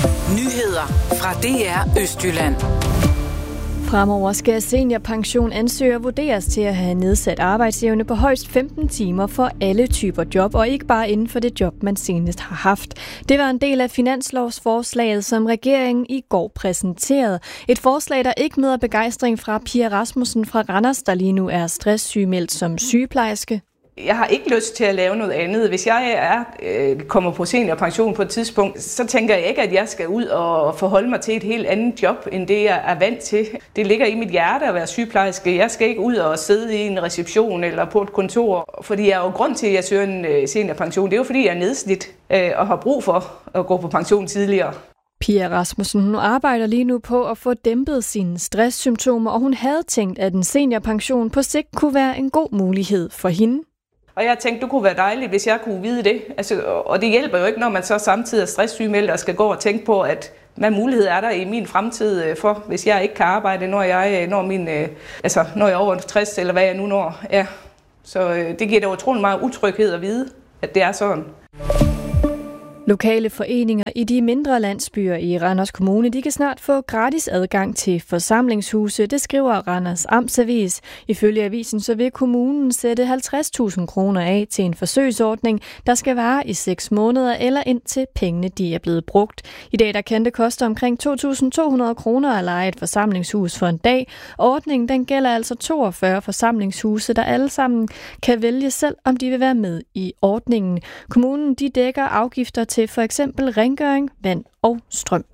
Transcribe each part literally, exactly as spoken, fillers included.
Nyheder fra D R Østjylland. Fremover skal seniorpensionansøgere vurderes til at have nedsat arbejdsevne på højst femten timer for alle typer job, og ikke bare inden for det job, man senest har haft. Det var en del af finanslovsforslaget, som regeringen i går præsenterede. Et forslag, der ikke møder begejstring fra Pia Rasmussen fra Randers, der lige nu er stresssygemeldt som sygeplejerske. Jeg har ikke lyst til at lave noget andet. Hvis jeg er, øh, kommer på seniorpension på et tidspunkt, så tænker jeg ikke, at jeg skal ud og forholde mig til et helt andet job, end det jeg er vant til. Det ligger i mit hjerte at være sygeplejerske. Jeg skal ikke ud og sidde i en reception eller på et kontor, fordi jeg er jo grund til, at jeg søger en seniorpension. Det er jo fordi, jeg er nedslidt øh, og har brug for at gå på pension tidligere. Pia Rasmussen hun arbejder lige nu på at få dæmpet sine stresssymptomer, og hun havde tænkt, at en seniorpension på sigt kunne være en god mulighed for hende. Og jeg tænkte, det kunne være dejligt, hvis jeg kunne vide det. Altså, og det hjælper jo ikke, når man så samtidig er stresssygemeldt og skal gå og tænke på, at hvad mulighed er der i min fremtid for, hvis jeg ikke kan arbejde, når jeg, når min, altså, når jeg er over tres, eller hvad jeg nu når er. Så det giver da utrolig meget utryghed at vide, at det er sådan. Lokale foreninger i de mindre landsbyer i Randers Kommune, de kan snart få gratis adgang til forsamlingshuse. Det skriver Randers Amtsavis. Ifølge avisen så vil kommunen sætte halvtreds tusind kroner af til en forsøgsordning, der skal vare i seks måneder eller indtil pengene de er blevet brugt. I dag der kan det koste omkring to tusind to hundrede kroner at leje et forsamlingshus for en dag. Ordningen den gælder altså toogfyrre forsamlingshuse, der alle sammen kan vælge selv, om de vil være med i ordningen. Kommunen de dækker afgifter til for eksempel rengøring, vand og strøm.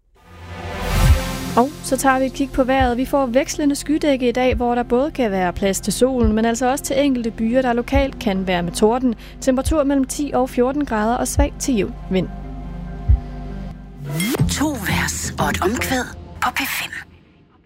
Og så tager vi et kig på vejret. Vi får vekslende skydække i dag, hvor der både kan være plads til solen, men altså også til enkelte byer, der lokalt kan være med torden. Temperatur mellem ti og fjorten grader og svag til jævn vind. To vers og et omkvæd på P fem.